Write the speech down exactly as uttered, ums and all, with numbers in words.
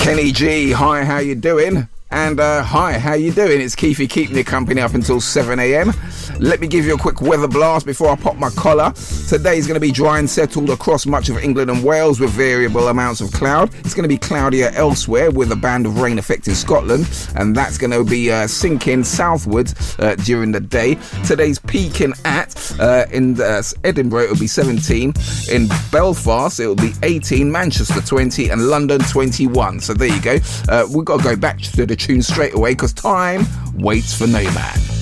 Kenny G, hi, how you doing? And uh, hi, how you doing? It's Keithy keeping you company up until seven a.m. Let me give you a quick weather blast before I pop my collar. Today's going to be dry and settled across much of England and Wales with variable amounts of cloud. It's going to be cloudier elsewhere with a band of rain affecting Scotland, and that's going to be uh, sinking southwards uh, during the day. Today's peaking at uh, in uh, Edinburgh it'll be seventeen, in Belfast it'll be eighteen, Manchester twenty, and London twenty-one. So there you go. Uh, we've got to go back to the tune straight away because time waits for no man.